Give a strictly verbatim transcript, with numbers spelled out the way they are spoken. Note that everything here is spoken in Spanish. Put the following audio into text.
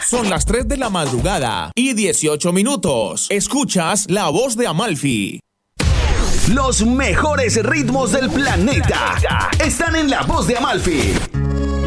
Son las tres de la madrugada y dieciocho minutos. Escuchas La Voz de Amalfi. Los mejores ritmos del planeta están en La Voz de Amalfi.